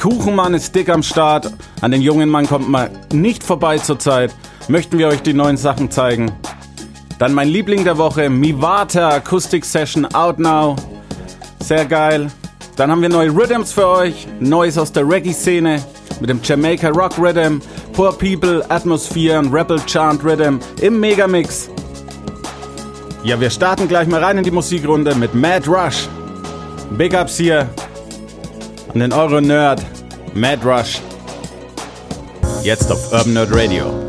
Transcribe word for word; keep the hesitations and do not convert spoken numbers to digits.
Kuchenmann ist dick am Start. An den jungen Mann kommt man nicht vorbei zurzeit. Möchten wir euch die neuen Sachen zeigen. Dann mein Liebling der Woche, Mivata Acoustic Session Out Now. Sehr geil. Dann haben wir neue Rhythms für euch. Neues aus der Reggae-Szene mit dem Jamaica Rock Rhythm, Poor People, Atmosphere und Rebel Chant Rhythm im Megamix. Ja, wir starten gleich mal rein in die Musikrunde mit Mad Rush. Big Ups hier an den Euro-Nerd Mad Rush. Jetzt auf Urban Nerd Radio.